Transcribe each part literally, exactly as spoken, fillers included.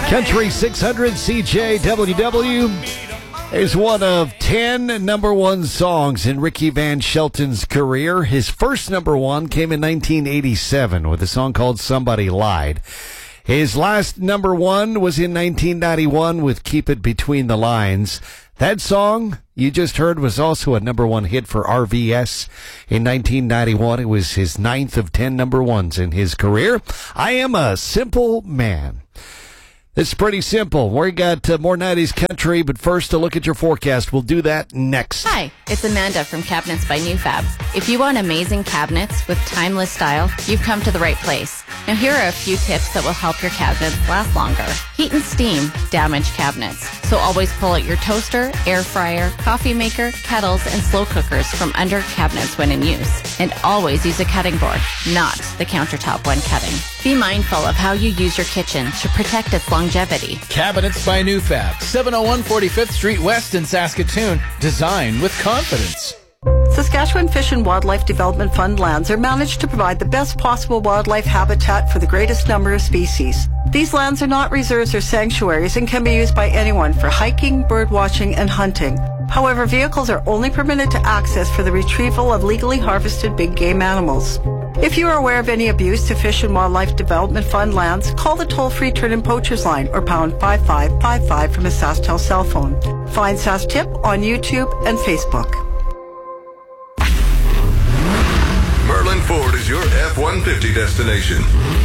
Country six hundred C J W W is one of ten number one songs in Ricky Van Shelton's career. His first number one came in nineteen eighty-seven with a song called Somebody Lied. His last number one was in nineteen ninety-one with Keep It Between the Lines. That song you just heard was also a number one hit for R V S in nineteen ninety-one. It was his ninth of ten number ones in his career. I Am a Simple Man. It's pretty simple. We got uh, more nineties country, but first a look at your forecast. We'll do that next. Hi, it's Amanda from Cabinets by Newfab. If you want amazing cabinets with timeless style, you've come to the right place. Now here are a few tips that will help your cabinets last longer. Heat and steam damage cabinets, so always pull out your toaster, air fryer, coffee maker, kettles, and slow cookers from under cabinets when in use. And always use a cutting board, not the countertop when cutting. Be mindful of how you use your kitchen to protect its longevity. Cabinets by Newfab, seven oh one forty-fifth Street West in Saskatoon. Design with confidence. Saskatchewan Fish and Wildlife Development Fund lands are managed to provide the best possible wildlife habitat for the greatest number of species. These lands are not reserves or sanctuaries and can be used by anyone for hiking, bird watching, and hunting. However, vehicles are only permitted to access for the retrieval of legally harvested big game animals. If you are aware of any abuse to Fish and Wildlife Development Fund lands, call the toll-free Turn-In Poachers line or pound five five five five from a SaskTel cell phone. Find SaskTip on YouTube and Facebook. Merlin Ford is your F one fifty destination.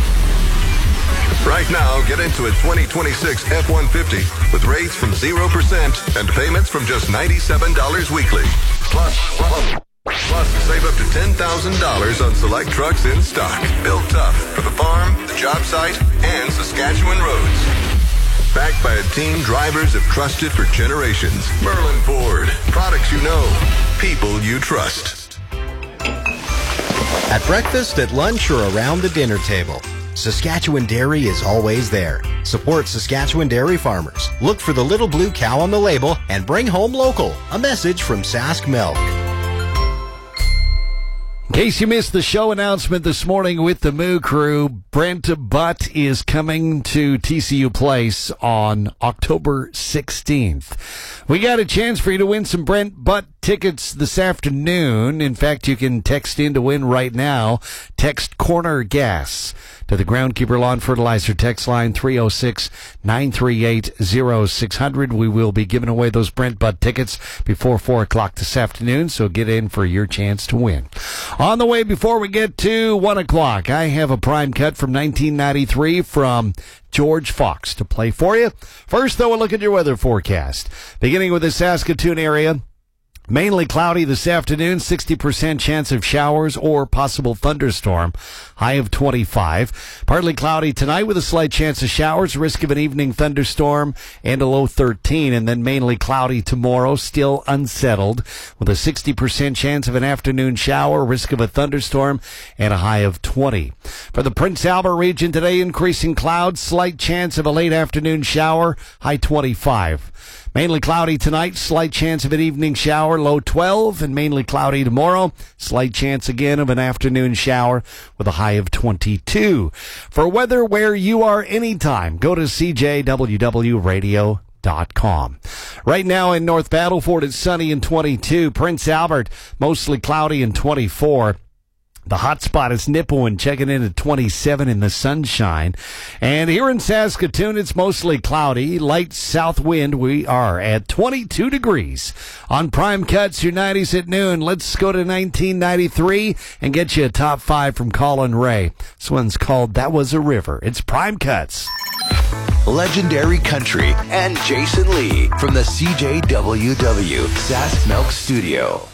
Right now, get into a twenty twenty-six F one fifty with rates from zero percent and payments from just ninety-seven dollars weekly. Plus, plus, plus save up to ten thousand dollars on select trucks in stock. Built tough for the farm, the job site, and Saskatchewan roads. Backed by a team drivers have trusted for generations. Merlin Ford. Products you know. People you trust. At breakfast, at lunch, or around the dinner table, Saskatchewan Dairy is always there. Support Saskatchewan dairy farmers. Look for the little blue cow on the label and bring home local. A message from Sask Milk. In case you missed the show announcement this morning with the Moo Crew, Brent Butt is coming to T C U Place on October sixteenth. We got a chance for you to win some Brent Butt tickets this afternoon. In fact, you can text in to win right now. Text Corner Gas to the Groundkeeper Lawn Fertilizer text line three oh six, nine three eight, oh six hundred. We will be giving away those Brent Butt tickets before four o'clock this afternoon, so get in for your chance to win. On the way, before we get to one o'clock, I have a prime cut from nineteen ninety-three from George Fox to play for you. First, though, a look at your weather forecast. Beginning with the Saskatoon area. Mainly cloudy this afternoon, sixty percent chance of showers or possible thunderstorm, high of twenty-five. Partly cloudy tonight with a slight chance of showers, risk of an evening thunderstorm, and a low thirteen. And then mainly cloudy tomorrow, still unsettled, with a sixty percent chance of an afternoon shower, risk of a thunderstorm, and a high of twenty. For the Prince Albert region today, increasing clouds, slight chance of a late afternoon shower, high twenty-five. Mainly cloudy tonight, slight chance of an evening shower, low twelve, and mainly cloudy tomorrow, slight chance again of an afternoon shower with a high of twenty-two. For weather where you are anytime, go to C J W W radio dot com. Right now in North Battleford, it's sunny and twenty-two. Prince Albert, mostly cloudy and twenty-four. The hot spot is Nipawin, checking in at twenty-seven in the sunshine. And here in Saskatoon, it's mostly cloudy, light south wind. We are at twenty-two degrees. On Prime Cuts, your nineties at noon. Let's go to nineteen ninety-three and get you a top five from Colin Ray. This one's called That Was a River. It's Prime Cuts. Legendary Country and Jason Lee from the C J W W Sask Milk Studio.